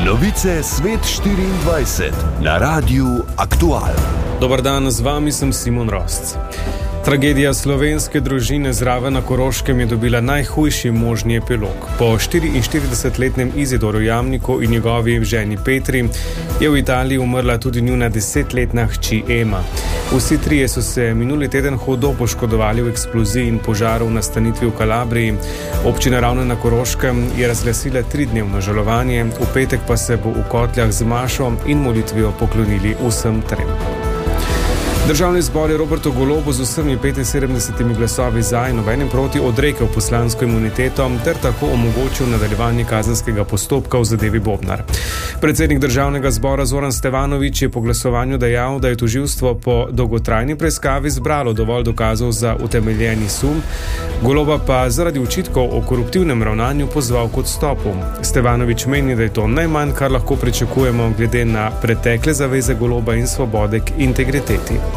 Novice Svet 24 na Radiu Aktual. Dobar dan, z vami sem Simon Rosc. Tragedija slovenske družine zraven na Koroškem je dobila najhujši možni epilog. Po 44-letnem Izidoru Jamniku in njegovi ženi Petri je v Italiji umrla tudi njuna 10-letna hči Ema. Vsi trije so se minuli teden hudo poškodovali v eksploziji in požaru v nastanitvi v Kalabriji. Občina Ravne na Koroškem je razglasila 3-dnevno žalovanje, v petek pa se bo v Kotljah z mašo in molitvijo poklonili vsem trem. Državni zbor je Robertu Golobu z vsemi 75 glasovi za in nobenim proti odrekel poslansko imuniteto ter tako omogočil nadaljevanje kazenskega postopka v zadevi Bobnar. Predsednik državnega zbora Zoran Stevanović je po glasovanju dejal, da je tožilstvo po dolgotrajni preiskavi zbralo dovolj dokazov za utemeljeni sum, Goloba pa zaradi očitkov o koruptivnem ravnanju pozval k odstopu. Stevanović meni, da je to najmanj, kar lahko pričakujemo glede na pretekle zaveze Goloba in Svobode k integriteti.